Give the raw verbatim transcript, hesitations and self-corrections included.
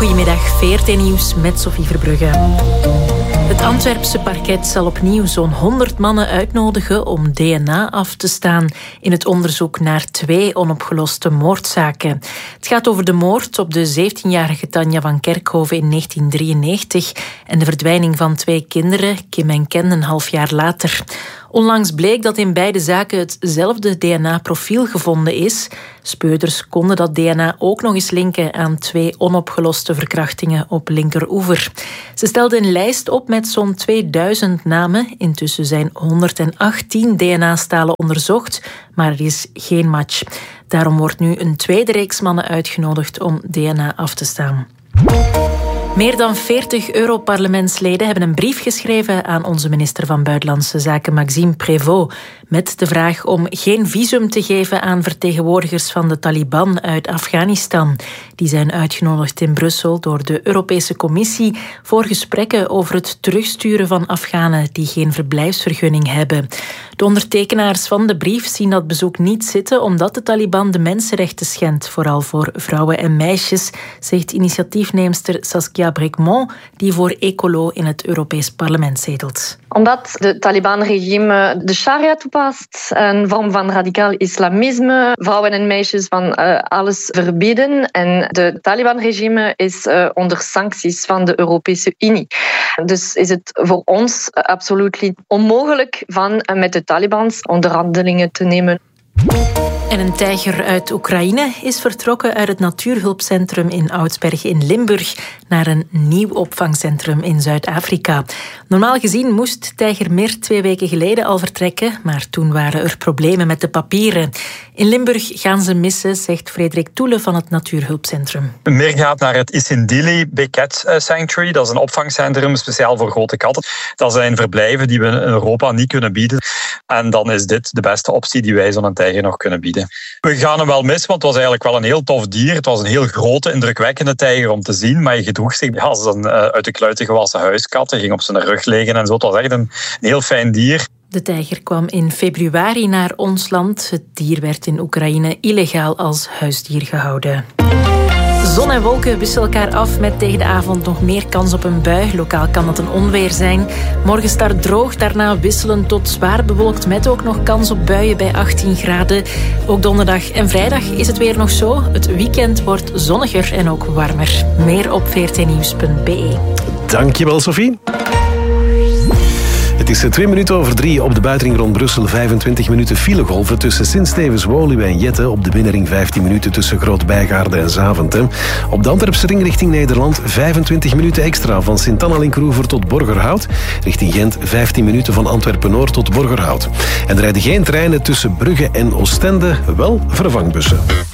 Goedemiddag, V R T Nieuws met Sophie Verbrugge. Het Antwerpse parket zal opnieuw zo'n honderd mannen uitnodigen om D N A af te staan in het onderzoek naar twee onopgeloste moordzaken. Het gaat over de moord op de zeventienjarige Tanja van Kerkhoven in negentien drieënnegentig en de verdwijning van twee kinderen, Kim en Ken, een half jaar later. Onlangs bleek dat in beide zaken hetzelfde D N A-profiel gevonden is. Speurders konden dat D N A ook nog eens linken aan twee onopgeloste verkrachtingen op Linkeroever. Ze stelden een lijst op met zo'n tweeduizend namen. Intussen zijn honderdachttien D N A-stalen onderzocht, maar er is geen match. Daarom wordt nu een tweede reeks mannen uitgenodigd om D N A af te staan. Meer dan veertig Europarlementsleden hebben een brief geschreven aan onze minister van Buitenlandse Zaken Maxime Prévost met de vraag om geen visum te geven aan vertegenwoordigers van de Taliban uit Afghanistan. Die zijn uitgenodigd in Brussel door de Europese Commissie voor gesprekken over het terugsturen van Afghanen die geen verblijfsvergunning hebben. De ondertekenaars van de brief zien dat bezoek niet zitten omdat de Taliban de mensenrechten schendt, vooral voor vrouwen en meisjes, zegt initiatiefneemster Saskia Bricmont, die voor Ecolo in het Europees Parlement zetelt. Omdat het Taliban-regime de sharia toepast, een vorm van radicaal islamisme, vrouwen en meisjes van uh, alles verbieden. En de Taliban-regime is uh, onder sancties van de Europese Unie. Dus is het voor ons uh, absoluut onmogelijk van uh, met de Talibans onderhandelingen te nemen. En een tijger uit Oekraïne is vertrokken uit het natuurhulpcentrum in Oudsberg in Limburg naar een nieuw opvangcentrum in Zuid-Afrika. Normaal gezien moest tijger Mir twee weken geleden al vertrekken, maar toen waren er problemen met de papieren. In Limburg gaan ze missen, zegt Frederik Toele van het natuurhulpcentrum. Mir gaat naar het Isindili Big Cat Sanctuary. Dat is een opvangcentrum speciaal voor grote katten. Dat zijn verblijven die we in Europa niet kunnen bieden. En dan is dit de beste optie die wij zo'n tijger nog kunnen bieden. We gaan hem wel missen, want het was eigenlijk wel een heel tof dier. Het was een heel grote, indrukwekkende tijger om te zien, maar je gedroeg zich als een uh, uit de kluiten gewassen huiskat. Hij ging op zijn rug liggen en zo. Het was echt een, een heel fijn dier. De tijger kwam in februari naar ons land. Het dier werd in Oekraïne illegaal als huisdier gehouden. Zon en wolken wisselen elkaar af met tegen de avond nog meer kans op een bui. Lokaal kan dat een onweer zijn. Morgen start droog, daarna wisselend tot zwaar bewolkt met ook nog kans op buien bij achttien graden. Ook donderdag en vrijdag is het weer nog zo. Het weekend wordt zonniger en ook warmer. Meer op v r t nieuws punt b e. Dankjewel, Sophie. Het is twee minuten over drie op de buitenring rond Brussel. vijfentwintig minuten filegolven tussen Sint-Stevens-Woluwe en Jette. Op de binnenring vijftien minuten tussen Groot-Bijgaarde en Zaventem. Op de Antwerpse ring richting Nederland vijfentwintig minuten extra van Sint-Anna-Linkroever tot Borgerhout. Richting Gent vijftien minuten van Antwerpen-Noord tot Borgerhout. En er rijden geen treinen tussen Brugge en Oostende, wel vervangbussen.